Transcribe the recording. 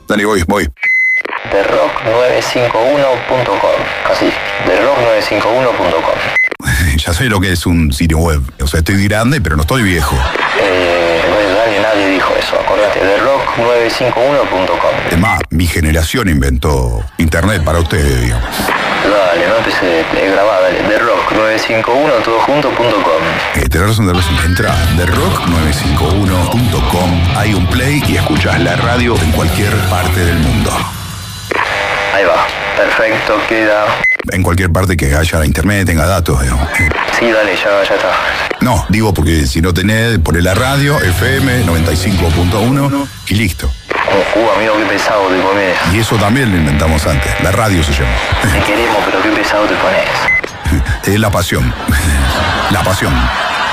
Dale, voy. TheRock951.com. Así, TheRock951.com. Ya sé lo que es un sitio web. O sea, estoy grande, pero no estoy viejo. Bueno, nadie dijo eso. Acordate, TheRock951.com. Es más, mi generación inventó internet para ustedes, digamos. Dale, no empecé grabada, dale. TheRock951todojunto.com. Tenés razón. Entra a TheRock951.com. Hay un play y escuchás la radio en cualquier parte del mundo. Ahí va, perfecto, queda. En cualquier parte que haya internet, tenga datos, digamos. Sí, dale, ya está. No, digo porque si no tenés, poné la radio, FM 95.1 y listo. Amigo, qué pesado te pones. Y eso también lo inventamos antes. La radio se llama. Te queremos, pero qué pesado te pones. Es la pasión. La pasión.